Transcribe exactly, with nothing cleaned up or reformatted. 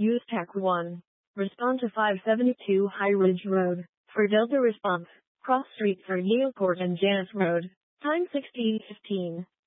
Use TAC one. Respond to five seventy-two High Ridge Road. For Delta response, cross street for Neoport and Janus Road. Time sixteen fifteen.